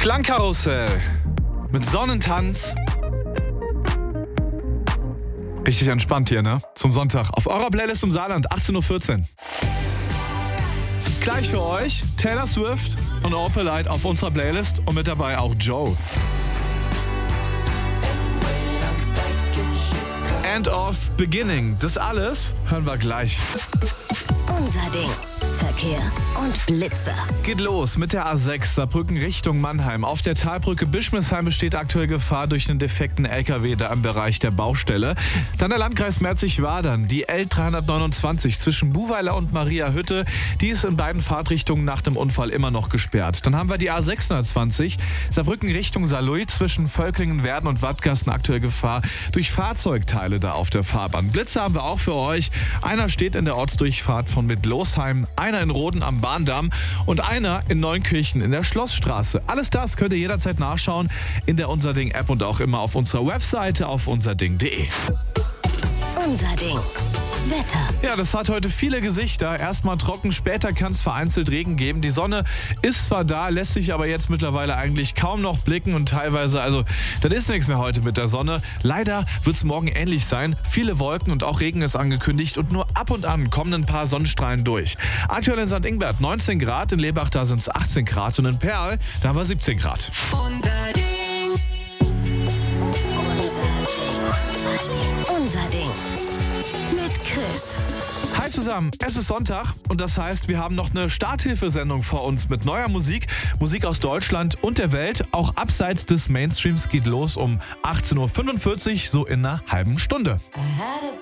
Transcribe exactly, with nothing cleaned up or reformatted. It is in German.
Klangkarussell mit Sonnentanz. Richtig entspannt hier, ne? Zum Sonntag. Auf eurer Playlist im Saarland, achtzehn Uhr vierzehn. Gleich für euch Taylor Swift und Opalite auf unserer Playlist und mit dabei auch Joe. End of Beginning. Das alles hören wir gleich. Unser Ding. Verkehr und Blitzer. Geht los mit der A sechs Saarbrücken Richtung Mannheim. Auf der Talbrücke Bischmisheim besteht aktuell Gefahr durch einen defekten L K W da im Bereich der Baustelle. Dann der Landkreis Merzig-Wadern. Die L dreihundertneunundzwanzig zwischen Buweiler und Mariahütte. Die ist in beiden Fahrtrichtungen nach dem Unfall immer noch gesperrt. Dann haben wir die A sechshundertzwanzig Saarbrücken Richtung Saarlouis zwischen Völklingen-Werden und Wattgassen aktuell Gefahr durch Fahrzeugteile da auf der Fahrbahn. Blitzer haben wir auch für euch. Einer steht in der Ortsdurchfahrt von Mittlosheim, einer in Roden am Bahndamm und einer in Neunkirchen in der Schlossstraße. Alles das könnt ihr jederzeit nachschauen in der Unser Ding App und auch immer auf unserer Webseite auf unserding punkt de. Unser Ding. Wetter. Ja, das hat heute viele Gesichter. Erstmal trocken, später kann es vereinzelt Regen geben. Die Sonne ist zwar da, lässt sich aber jetzt mittlerweile eigentlich kaum noch blicken und teilweise, also, das ist nichts mehr heute mit der Sonne. Leider wird es morgen ähnlich sein. Viele Wolken und auch Regen ist angekündigt und nur ab und an kommen ein paar Sonnenstrahlen durch. Aktuell in Sankt Ingbert neunzehn Grad, in Lebach da sind es achtzehn Grad und in Perl, da haben wir siebzehn Grad. Unser Ding. Unser Ding. Mit Chris. Hi zusammen, es ist Sonntag und das heißt, wir haben noch eine Starthilfesendung vor uns mit neuer Musik. Musik aus Deutschland und der Welt, auch abseits des Mainstreams, geht los um achtzehn Uhr fünfundvierzig, so in einer halben Stunde. I had a